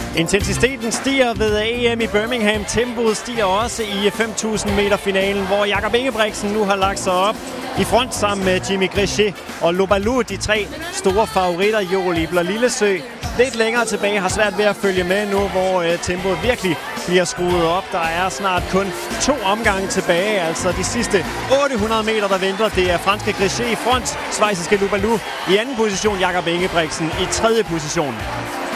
Intensiteten stiger ved EM i Birmingham. Tempoet stiger også i 5.000 meter finalen, hvor Jakob Ingebrigtsen nu har lagt sig op i front sammen med Jimmy Grichet og Lobalu, de tre store favoritter. Joel Ibler Lillesø lidt længere tilbage, har svært ved at følge med nu, hvor tempoet virkelig bliver skruet op. Der er snart kun 2 omgange tilbage, altså de sidste 800 meter, der venter. Det er franske Grichet i front, schweiziske Lobalu i anden position, Jakob Ingebrigtsen i tredje position.